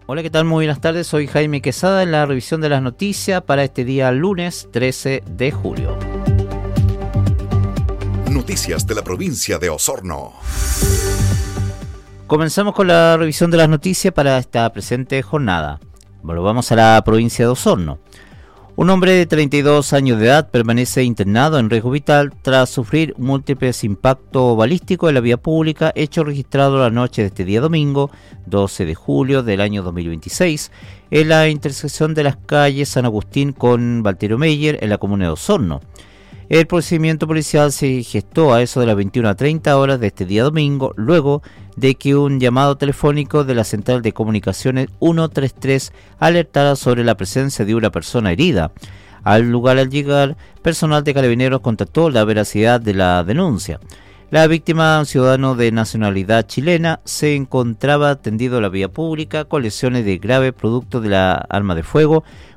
Hola, ¿qué tal? Muy buenas tardes. Soy Jaime Quesada en la revisión de las noticias para este día lunes 13 de julio. Noticias de la provincia de Osorno. Comenzamos con la revisión de las noticias para esta presente jornada. Bueno, vamos a la provincia de Osorno. Un hombre de 32 años de edad permanece internado en riesgo vital tras sufrir múltiples impactos balísticos en la vía pública, hecho registrado la noche de este día domingo, 12 de julio del año 2026, en la intersección de las calles San Agustín con Valterio Meyer en la comuna de Osorno. El procedimiento policial se gestó a eso de las 21:30 de este día domingo, luego de que un llamado telefónico de la Central de Comunicaciones 133 alertara sobre la presencia de una persona herida. Al lugar, al llegar, personal de Carabineros constató la veracidad de la denuncia. La víctima, un ciudadano de nacionalidad chilena, se encontraba tendido en la vía pública con lesiones de grave producto de la arma de fuego,